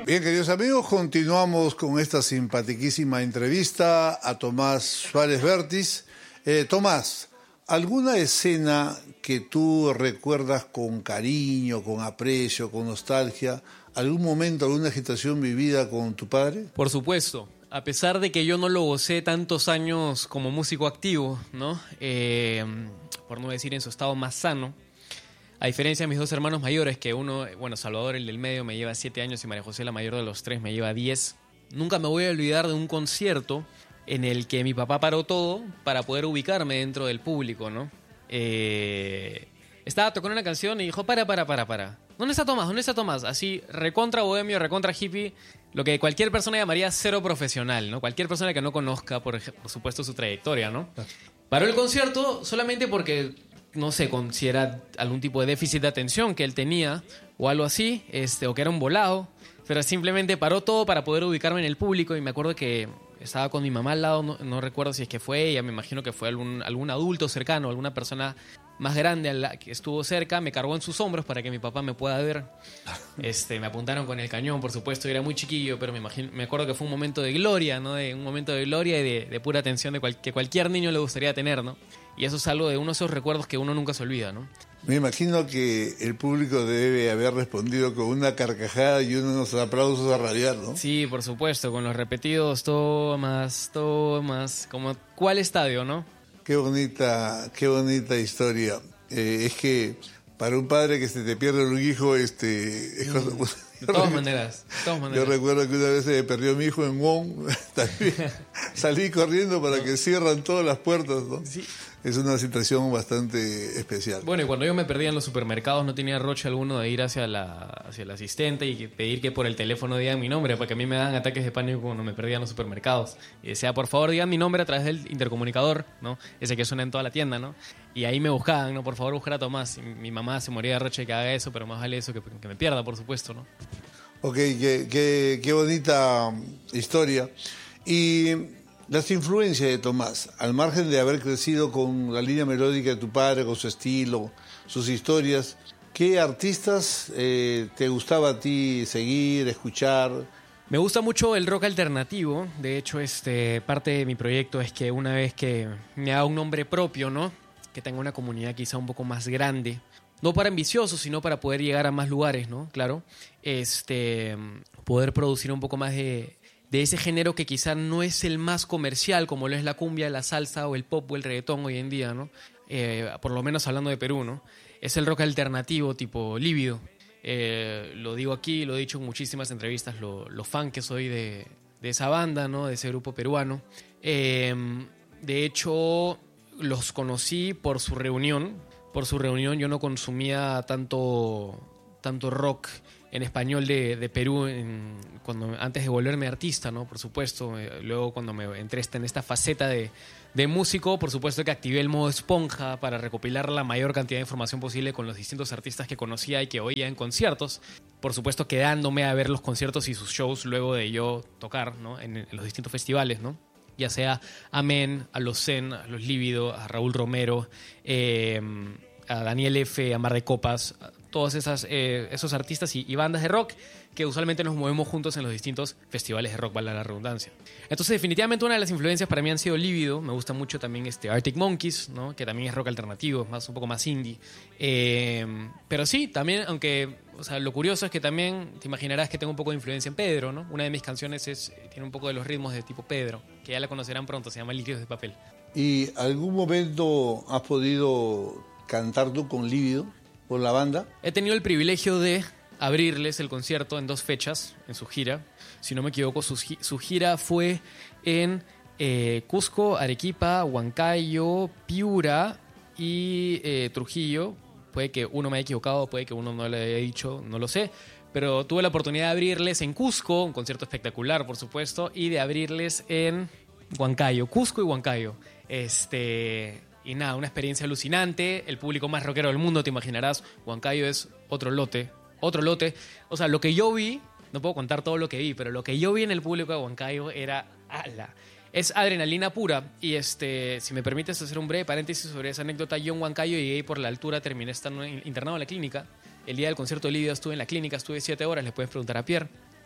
Bien, queridos amigos, continuamos con esta simpaticísima entrevista a Tomás Suárez Vértiz. Tomás, ¿alguna escena que tú recuerdas con cariño, con aprecio, con nostalgia? ¿Algún momento, alguna agitación vivida con tu padre? Por supuesto. A pesar de que yo no lo gocé tantos años como músico activo, ¿no? Por no decir en su estado más sano, a diferencia de mis dos hermanos mayores, que uno, bueno, Salvador, el del medio, me lleva 7 años y María José, la mayor de los 3, me lleva 10. Nunca me voy a olvidar de un concierto en el que mi papá paró todo para poder ubicarme dentro del público, ¿no? Estaba tocando una canción y dijo, para. ¿Dónde está Tomás? ¿Dónde está Tomás? Así, recontra bohemio, recontra hippie, lo que cualquier persona llamaría cero profesional, ¿no? Cualquier persona que no conozca, por supuesto, su trayectoria, ¿no? Paró el concierto solamente porque, no sé, considera algún tipo de déficit de atención que él tenía o algo así, o que era un volado, pero simplemente paró todo para poder ubicarme en el público. Y me acuerdo que estaba con mi mamá al lado, no recuerdo si es que fue ella, me imagino que fue algún adulto cercano, alguna persona más grande a la que estuvo cerca, me cargó en sus hombros para que mi papá me pueda ver. Me apuntaron con el cañón, por supuesto, yo era muy chiquillo, pero me acuerdo que fue un momento de gloria, ¿no? Un momento de gloria y de pura atención que cualquier niño le gustaría tener, ¿no? Y eso es algo de uno de esos recuerdos que uno nunca se olvida, ¿no? Me imagino que el público debe haber respondido con una carcajada y unos aplausos a rabiar, ¿no? Sí, por supuesto, con los repetidos Tomás, como ¿cuál estadio, no? Qué bonita historia. Es que para un padre que se te pierde un hijo, es cosa... De todas maneras. Yo recuerdo que una vez se me perdió mi hijo en Wong, también salí corriendo para que cierran todas las puertas, ¿no? Sí. Es una situación bastante especial. Bueno, y cuando yo me perdía en los supermercados no tenía roche alguno de ir hacia el asistente y pedir que por el teléfono digan mi nombre, porque a mí me dan ataques de pánico cuando me perdía en los supermercados. Y decía, por favor, digan mi nombre a través del intercomunicador, ¿no? Ese que suena en toda la tienda, ¿no? Y ahí me buscaban, ¿no? Por favor, buscar a Tomás. Y mi mamá se moría de roche que haga eso, pero más vale eso que me pierda, por supuesto, ¿no? Ok, qué bonita historia. Y las influencias de Tomás, al margen de haber crecido con la línea melódica de tu padre, con su estilo, sus historias, ¿qué artistas te gustaba a ti seguir, escuchar? Me gusta mucho el rock alternativo. De hecho, parte de mi proyecto es que una vez que me haga un nombre propio, ¿no? Que tenga una comunidad quizá un poco más grande. No para ambiciosos, sino para poder llegar a más lugares, ¿no? Claro. Poder producir un poco más de ese género que quizá no es el más comercial, como lo es la cumbia, la salsa o el pop o el reggaetón hoy en día, ¿no? Por lo menos hablando de Perú, ¿no? Es el rock alternativo tipo Lívido. Lo digo aquí, lo he dicho en muchísimas entrevistas, lo fan que soy de esa banda, ¿no? De ese grupo peruano. De hecho, los conocí por su reunión. Por su reunión yo no consumía tanto rock en español de Perú antes de volverme artista, ¿no? Por supuesto. Luego cuando me entré en esta faceta de músico, por supuesto que activé el modo esponja para recopilar la mayor cantidad de información posible con los distintos artistas que conocía y que oía en conciertos. Por supuesto quedándome a ver los conciertos y sus shows luego de yo tocar, ¿no? en los distintos festivales, ¿no? Ya sea a Men, a Los Zen, a Los Lívido, a Raúl Romero, a Daniel F., a Mar de Copas, a todos esos artistas y bandas de rock que usualmente nos movemos juntos en los distintos festivales de rock, vale la redundancia. Entonces, definitivamente una de las influencias para mí han sido Lívido. Me gusta mucho también Arctic Monkeys, ¿no? Que también es rock alternativo, un poco más indie. Pero sí, también, aunque, o sea, lo curioso es que también te imaginarás que tengo un poco de influencia en Pedro, ¿no? Una de mis canciones tiene un poco de los ritmos de tipo Pedro, que ya la conocerán pronto, se llama Líquidos de Papel. ¿Y algún momento has podido cantar tú con Lívido, con la banda? He tenido el privilegio de abrirles el concierto en 2 fechas en su gira. Si no me equivoco, su gira fue en Cusco, Arequipa, Huancayo, Piura y Trujillo. Puede que uno me haya equivocado, puede que uno no le haya dicho, no lo sé. Pero tuve la oportunidad de abrirles en Cusco, un concierto espectacular, por supuesto, y de abrirles en Huancayo, Cusco y Huancayo. Y nada, una experiencia alucinante. El público más rockero del mundo, te imaginarás. Huancayo es otro lote. O sea, lo que yo vi, no puedo contar todo lo que vi, pero lo que yo vi en el público de Huancayo era ala. Es adrenalina pura. Y si me permites hacer un breve paréntesis sobre esa anécdota, yo en Huancayo llegué por la altura, terminé estando internado en la clínica. El día del concierto de Lívido estuve en la clínica, estuve 7 horas, le puedes preguntar a Pierre.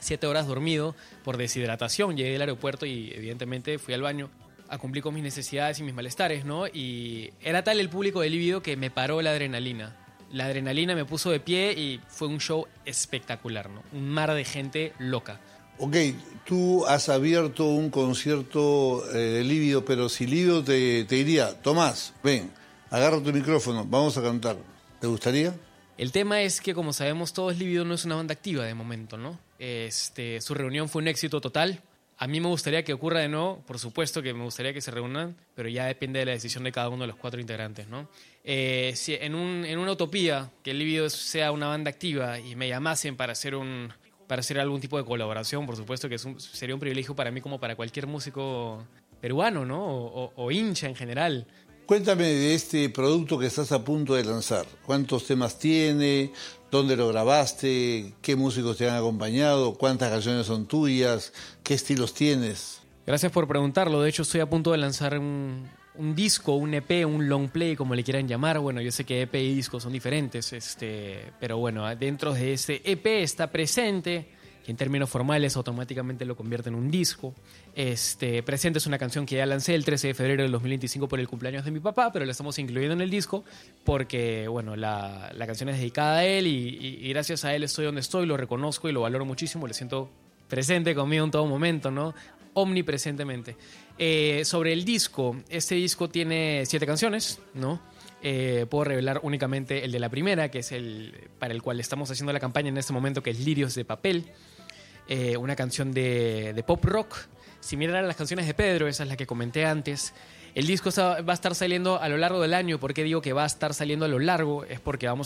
7 horas dormido por deshidratación. Llegué del aeropuerto y evidentemente fui al baño a cumplir con mis necesidades y mis malestares, ¿no? Y era tal el público de Lívido que me paró la adrenalina. La adrenalina me puso de pie y fue un show espectacular, ¿no? Un mar de gente loca. Ok, tú has abierto un concierto de Lívido, pero si Lívido te diría, Tomás, ven, agarra tu micrófono, vamos a cantar, ¿te gustaría? El tema es que, como sabemos todos, Lívido no es una banda activa de momento, ¿no? Su reunión fue un éxito total. A mí me gustaría que ocurra de nuevo, por supuesto que me gustaría que se reúnan, pero ya depende de la decisión de cada uno de los 4 integrantes, ¿no? Si en una utopía que Lívido sea una banda activa y me llamasen para hacer algún tipo de colaboración, por supuesto que sería un privilegio para mí como para cualquier músico peruano, ¿no? O hincha en general. Cuéntame de este producto que estás a punto de lanzar. ¿Cuántos temas tiene? ¿Dónde lo grabaste? ¿Qué músicos te han acompañado? ¿Cuántas canciones son tuyas? ¿Qué estilos tienes? Gracias por preguntarlo. De hecho, estoy a punto de lanzar un disco, un EP, un long play, como le quieran llamar. Bueno, yo sé que EP y disco son diferentes, pero bueno, dentro de este EP está Presente, que en términos formales automáticamente lo convierte en un disco. Presente es una canción que ya lancé el 13 de febrero del 2025 por el cumpleaños de mi papá, pero la estamos incluyendo en el disco porque, bueno, la canción es dedicada a él y gracias a él estoy donde estoy, lo reconozco y lo valoro muchísimo, le siento presente conmigo en todo momento, ¿no? Omnipresentemente. Sobre el disco, este disco tiene 7 canciones, ¿no? Puedo revelar únicamente el de la primera, que es el para el cual estamos haciendo la campaña en este momento, que es Lirios de Papel, una canción de pop rock, similar a las canciones de Pedro, esa es la que comenté antes. El disco va a estar saliendo a lo largo del año. ¿Por qué digo que va a estar saliendo a lo largo? Es porque voy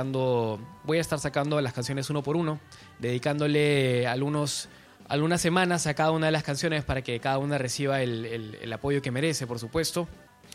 a estar sacando las canciones uno por uno, dedicándole algunas semanas a cada una de las canciones para que cada una reciba el apoyo que merece, por supuesto.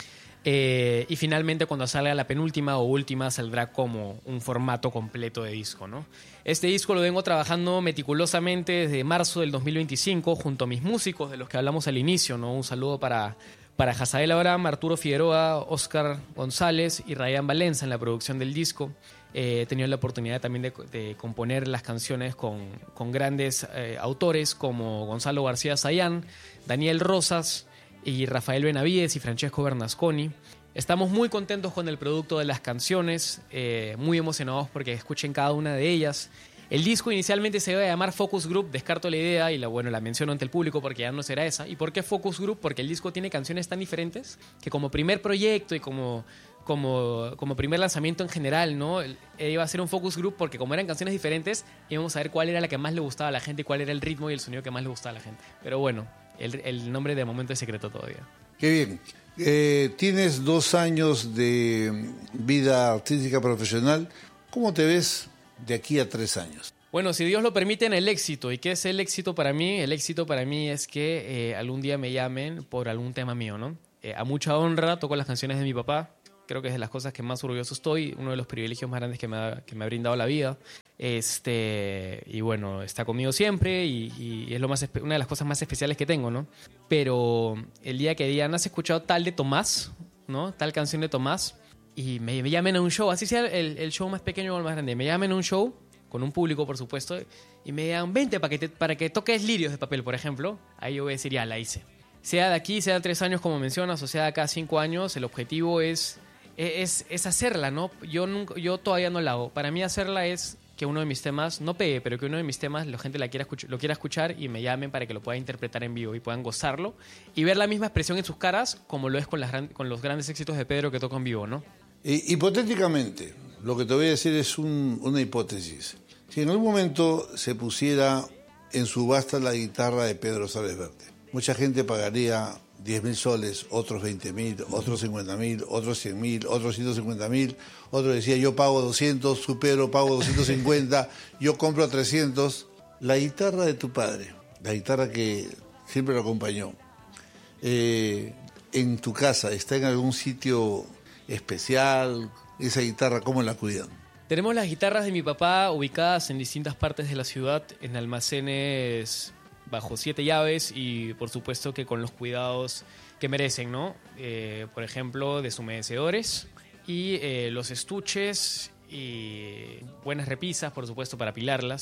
Y finalmente cuando salga la penúltima o última saldrá como un formato completo de disco, ¿no? Este disco lo vengo trabajando meticulosamente desde marzo del 2025 junto a mis músicos de los que hablamos al inicio, ¿no? Un saludo para Hazael Abraham, Arturo Figueroa, Oscar González y Ryan Valenza en la producción del disco. He tenido la oportunidad también de componer las canciones con grandes autores como Gonzalo García Sayán, Daniel Rosas y Rafael Benavides y Francesco Bernasconi. Estamos muy contentos con el producto de las canciones, muy emocionados porque escuchen cada una de ellas. El disco inicialmente se iba a llamar Focus Group, descarto la idea y la menciono ante el público porque ya no será esa. ¿Y por qué Focus Group? Porque el disco tiene canciones tan diferentes que como primer proyecto y como primer lanzamiento en general, ¿no? Iba a ser un focus group porque como eran canciones diferentes íbamos a ver cuál era la que más le gustaba a la gente y cuál era el ritmo y el sonido que más le gustaba a la gente. Pero bueno, el nombre de momento es secreto todavía. Qué bien. Tienes 2 años de vida artística profesional. ¿Cómo te ves de aquí a 3 años? Bueno, si Dios lo permite, en el éxito. ¿Y qué es el éxito para mí? El éxito para mí es que algún día me llamen por algún tema mío, ¿no? A mucha honra toco las canciones de mi papá. Creo que es de las cosas que más orgulloso estoy, uno de los privilegios más grandes que me ha brindado la vida. Y bueno, está conmigo siempre y es una de las cosas más especiales que tengo, ¿no? Pero el día que digan, ¿has escuchado tal de Tomás? ¿No? Tal canción de Tomás. Y me llamen a un show, así sea el show más pequeño o el más grande. Me llamen a un show, con un público, por supuesto, y me digan, vente para que toques Lirios de Papel, por ejemplo. Ahí yo voy a decir, ya, la hice. Sea de aquí, sea de 3 años, como mencionas, o sea de acá 5 años, el objetivo es hacerla, ¿no? Yo todavía no la hago. Para mí hacerla es que uno de mis temas, no pegue, pero que uno de mis temas la gente lo quiera escuchar y me llamen para que lo pueda interpretar en vivo y puedan gozarlo y ver la misma expresión en sus caras como lo es con los grandes éxitos de Pedro que toca en vivo, ¿no? Hipotéticamente, lo que te voy a decir es una hipótesis. Si en algún momento se pusiera en subasta la guitarra de Pedro Suárez Verde, mucha gente pagaría 10.000 soles, otros 20.000, otros 50.000, otros 100.000, otros 150.000, otro decía yo pago 200, su Pedro pago 250, yo compro 300. La guitarra de tu padre, la guitarra que siempre lo acompañó, en tu casa, ¿está en algún sitio especial? Esa guitarra, ¿cómo la cuidan? Tenemos las guitarras de mi papá ubicadas en distintas partes de la ciudad, en almacenes bajo 7 llaves y por supuesto que con los cuidados que merecen, ¿no? Por ejemplo, deshumedecedores y los estuches y buenas repisas, por supuesto, para apilarlas.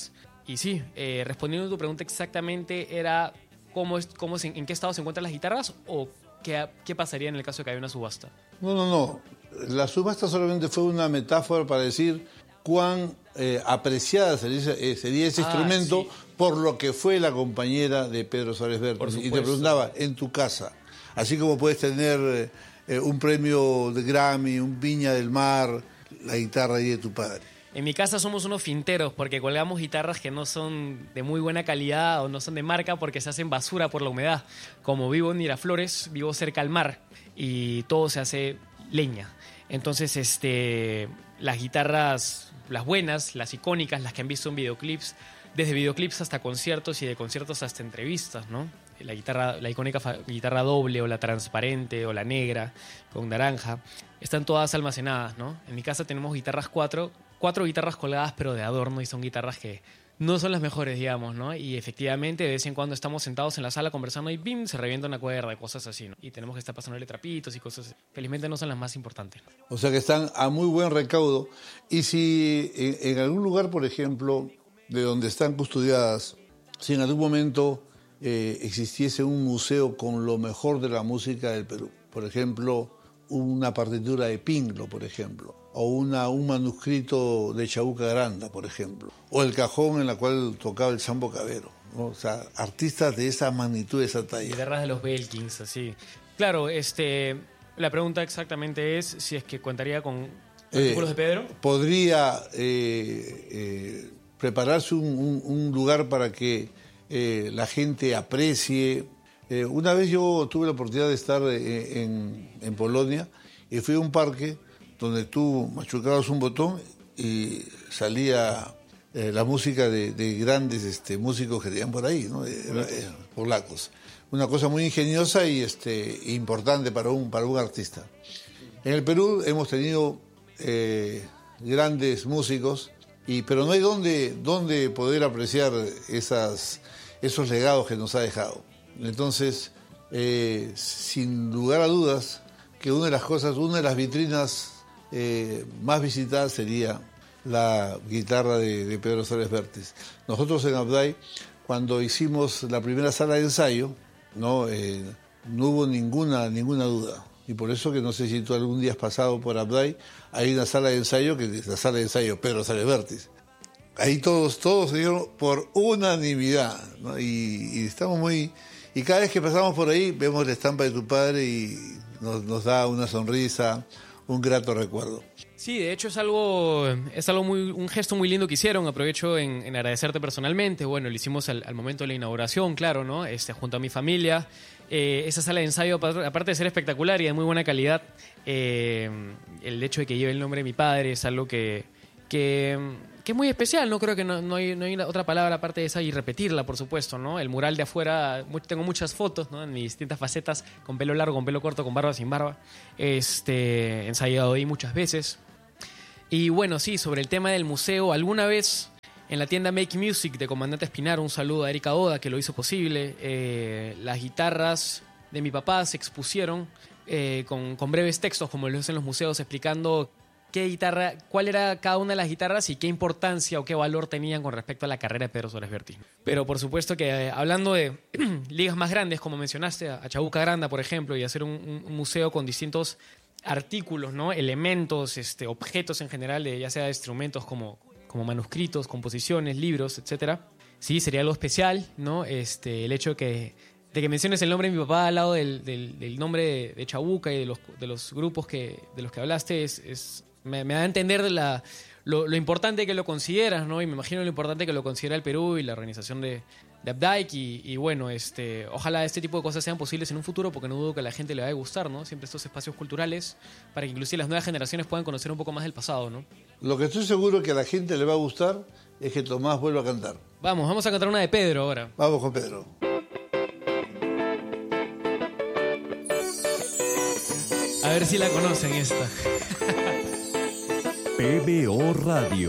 Y sí, respondiendo a tu pregunta exactamente, era en qué estado se encuentran las guitarras o qué pasaría en el caso de que haya una subasta. No. La subasta solamente fue una metáfora para decir cuán apreciada sería ese instrumento, sí, por lo que fue la compañera de Pedro Suárez Vértiz. Y te preguntaba, en tu casa, así como puedes tener un premio de Grammy, un Viña del Mar, la guitarra ahí de tu padre. En mi casa somos unos finteros porque colgamos guitarras que no son de muy buena calidad o no son de marca porque se hacen basura por la humedad. Como vivo en Miraflores, vivo cerca al mar y todo se hace leña. Entonces, las guitarras, las buenas, las icónicas, las que han visto en videoclips, desde videoclips hasta conciertos y de conciertos hasta entrevistas, ¿no? La icónica guitarra doble o la transparente o la negra con naranja, están todas almacenadas, ¿no? En mi casa tenemos guitarras cuatro guitarras colgadas pero de adorno y son guitarras que no son las mejores, digamos, ¿no? Y efectivamente de vez en cuando estamos sentados en la sala conversando y ¡bim! Se revienta una cuerda y cosas así, ¿no? Y tenemos que estar pasándole trapitos y cosas así. Felizmente no son las más importantes. O sea que están a muy buen recaudo. Y si en algún lugar, por ejemplo, de donde están custodiadas, si en algún momento existiese un museo con lo mejor de la música del Perú, por ejemplo, una partitura de Pinglo, por ejemplo, o un manuscrito de Chabuca Granda, por ejemplo, o el cajón en la cual tocaba el Sambo Cabero, ¿no? O sea, artistas de esa magnitud, de esa talla. Guitarras de los Belkins, así. Claro, la pregunta exactamente es si es que contaría con artículos de Pedro. Podría prepararse un lugar para que la gente aprecie. Una vez yo tuve la oportunidad de estar en Polonia y fui a un parque donde tú machucabas un botón y salía la música de grandes músicos que tenían por ahí, ¿no? Polacos. Una cosa muy ingeniosa y importante para un artista. En el Perú hemos tenido grandes músicos, pero no hay dónde poder apreciar esos legados que nos ha dejado. Entonces, sin lugar a dudas, que una de las vitrinas más visitadas sería la guitarra de Pedro Suárez Vértiz. Nosotros en Abday, cuando hicimos la primera sala de ensayo, no hubo ninguna duda. Y por eso que no sé si tú algún día has pasado por Abday, hay una sala de ensayo, que es la sala de ensayo Pedro Suárez Vértiz. Ahí todos se dieron por unanimidad, ¿no? Y estamos muy... Y cada vez que pasamos por ahí, vemos la estampa de tu padre y nos da una sonrisa, un grato recuerdo. Sí, de hecho es algo un gesto muy lindo que hicieron. Aprovecho en agradecerte personalmente. Bueno, lo hicimos al momento de la inauguración, claro, ¿no? Junto a mi familia. Esa sala de ensayo, aparte de ser espectacular y de muy buena calidad, el hecho de que lleve el nombre de mi padre es algo que es muy especial, ¿no? Creo que no hay otra palabra aparte de esa y repetirla, por supuesto, ¿no? El mural de afuera, tengo muchas fotos, ¿no? En mis distintas facetas, con pelo largo, con pelo corto, con barba, sin barba. Ensayado ahí muchas veces. Y bueno, sí, sobre el tema del museo, alguna vez en la tienda Make Music de Comandante Espinar, un saludo a Erika Oda, que lo hizo posible, las guitarras de mi papá se expusieron con breves textos, como lo hacen los museos, explicando cuál era cada una de las guitarras y qué importancia o qué valor tenían con respecto a la carrera de Pedro Suárez Vértiz. Pero por supuesto que hablando de ligas más grandes, como mencionaste, a Chabuca Granda, por ejemplo, y hacer un museo con distintos artículos, ¿no? Elementos, objetos en general, ya sea de instrumentos como manuscritos, composiciones, libros, etcétera. Sí, sería algo especial, ¿no? El hecho de que menciones el nombre de mi papá al lado del nombre de Chabuca y de los grupos de los que hablaste me da a entender lo importante que lo consideras, ¿no? Y me imagino lo importante que lo considera el Perú y la organización de Abday. Y bueno, ojalá este tipo de cosas sean posibles en un futuro, porque no dudo que a la gente le va a gustar, ¿no? Siempre estos espacios culturales para que inclusive las nuevas generaciones puedan conocer un poco más del pasado, ¿no? Lo que estoy seguro que a la gente le va a gustar es que Tomás vuelva a cantar. Vamos a cantar una de Pedro ahora. Vamos con Pedro. A ver si la conocen esta. PBO Radio.